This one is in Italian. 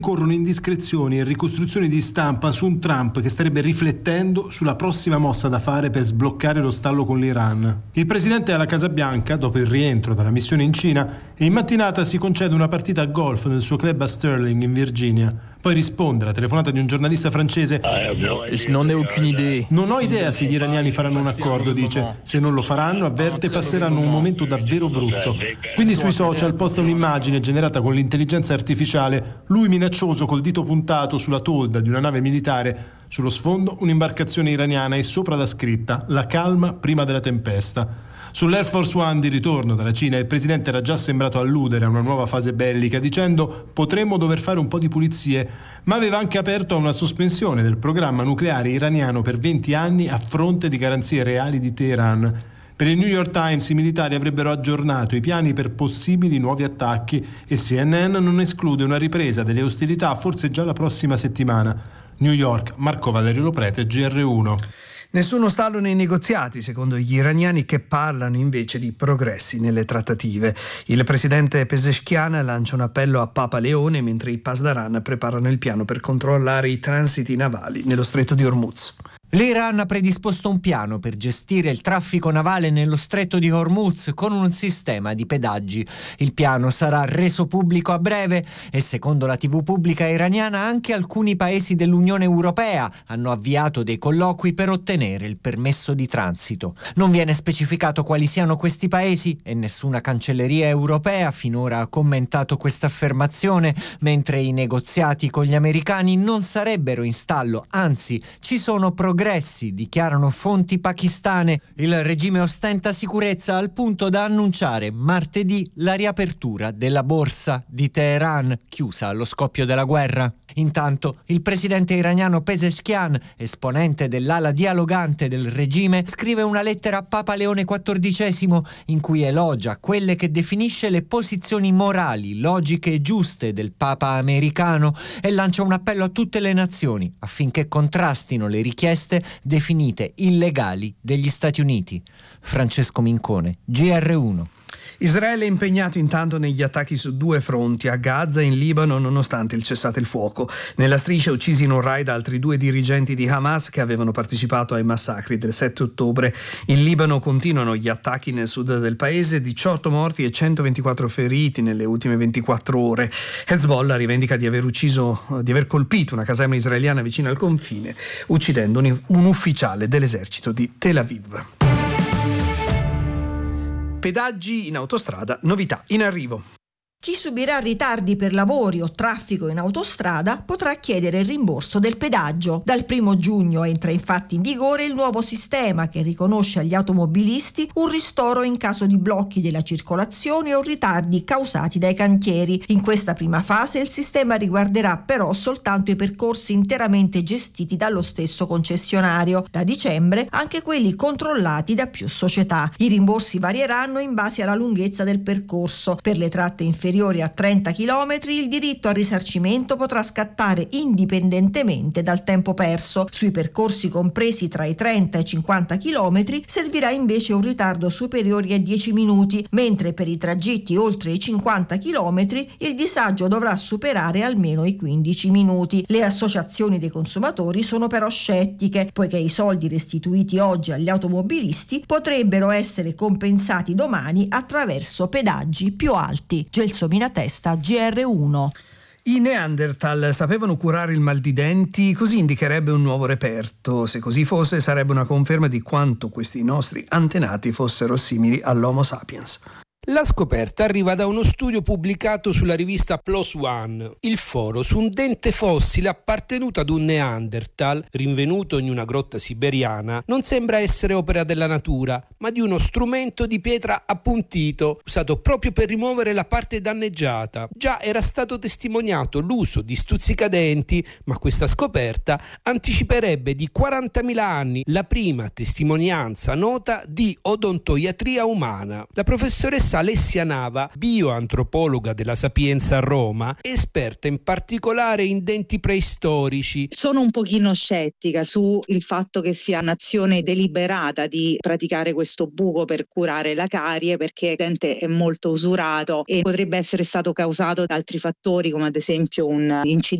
Corrono indiscrezioni e ricostruzioni di stampa su un Trump che starebbe riflettendo sulla prossima mossa da fare per sbloccare lo stallo con l'Iran. Il presidente è alla Casa Bianca, dopo il rientro dalla missione in Cina, e in mattinata si concede una partita a golf nel suo club a Stirling, in Virginia. Poi risponde alla telefonata di un giornalista francese: Non ne ho aucune idea. Non ho idea se gli iraniani faranno un accordo, dice. Se non lo faranno, avverte, passeranno un momento davvero brutto. Quindi sui social posta un'immagine generata con l'intelligenza artificiale, lui minaccioso col dito puntato sulla tolda di una nave militare, sullo sfondo un'imbarcazione iraniana e sopra la scritta: la calma prima della tempesta. Sull'Air Force One di ritorno dalla Cina il presidente era già sembrato alludere a una nuova fase bellica, dicendo: potremmo dover fare un po' di pulizie, ma aveva anche aperto a una sospensione del programma nucleare iraniano per 20 anni a fronte di garanzie reali di Teheran. Per il New York Times i militari avrebbero aggiornato i piani per possibili nuovi attacchi e CNN non esclude una ripresa delle ostilità forse già la prossima settimana. New York, Marco Valerio Loprete, GR1. Nessuno stallo nei negoziati, secondo gli iraniani, che parlano invece di progressi nelle trattative. Il presidente Pezeshkian lancia un appello a Papa Leone mentre i Pasdaran preparano il piano per controllare i transiti navali nello stretto di Hormuz. L'Iran ha predisposto un piano per gestire il traffico navale nello stretto di Hormuz con un sistema di pedaggi. Il piano sarà reso pubblico a breve e, secondo la TV pubblica iraniana, anche alcuni paesi dell'Unione Europea hanno avviato dei colloqui per ottenere il permesso di transito. Non viene specificato quali siano questi paesi e nessuna cancelleria europea finora ha commentato questa affermazione, mentre i negoziati con gli americani non sarebbero in stallo, anzi ci sono progressi, dichiarano fonti pakistane. Il regime ostenta sicurezza al punto da annunciare martedì la riapertura della borsa di Teheran, chiusa allo scoppio della guerra. Intanto il presidente iraniano Pezeshkian, esponente dell'ala dialogante del regime, scrive una lettera a Papa Leone XIV in cui elogia quelle che definisce le posizioni morali, logiche e giuste del Papa americano e lancia un appello a tutte le nazioni affinché contrastino le richieste definite illegali degli Stati Uniti. Francesco Mincone, GR1. Israele è impegnato intanto negli attacchi su 2 fronti, a Gaza e in Libano, nonostante il cessate il fuoco. Nella striscia uccisi in un raid altri 2 dirigenti di Hamas che avevano partecipato ai massacri del 7 ottobre. In Libano continuano gli attacchi nel sud del paese, 18 morti e 124 feriti nelle ultime 24 ore. Hezbollah rivendica di aver colpito una caserma israeliana vicino al confine, uccidendo un ufficiale dell'esercito di Tel Aviv. Pedaggi in autostrada, novità in arrivo. Chi subirà ritardi per lavori o traffico in autostrada potrà chiedere il rimborso del pedaggio. Dal 1 giugno entra infatti in vigore il nuovo sistema che riconosce agli automobilisti un ristoro in caso di blocchi della circolazione o ritardi causati dai cantieri. In questa prima fase il sistema riguarderà però soltanto i percorsi interamente gestiti dallo stesso concessionario. Da dicembre anche quelli controllati da più società. I rimborsi varieranno in base alla lunghezza del percorso. Per le tratte inferiori a 30 km il diritto al risarcimento potrà scattare indipendentemente dal tempo perso. Sui percorsi compresi tra i 30 e i 50 km servirà invece un ritardo superiore ai 10 minuti, mentre per i tragitti oltre i 50 km il disagio dovrà superare almeno i 15 minuti. Le associazioni dei consumatori sono però scettiche, poiché i soldi restituiti oggi agli automobilisti potrebbero essere compensati domani attraverso pedaggi più alti. Gelsomina Testa, GR1. I Neanderthal sapevano curare il mal di denti, così indicherebbe un nuovo reperto. Se così fosse, sarebbe una conferma di quanto questi nostri antenati fossero simili all'Homo sapiens. La scoperta arriva da uno studio pubblicato sulla rivista PLOS ONE. Il foro su un dente fossile appartenuto ad un Neanderthal, rinvenuto in una grotta siberiana, non sembra essere opera della natura, ma di uno strumento di pietra appuntito, usato proprio per rimuovere la parte danneggiata. Già era stato testimoniato l'uso di stuzzicadenti, ma questa scoperta anticiperebbe di 40.000 anni la prima testimonianza nota di odontoiatria umana. La professoressa Alessia Nava, bioantropologa della Sapienza a Roma, esperta in particolare in denti preistorici. Sono un pochino scettica sul fatto che sia un'azione deliberata di praticare questo buco per curare la carie, perché il dente è molto usurato e potrebbe essere stato causato da altri fattori, come ad esempio un incidente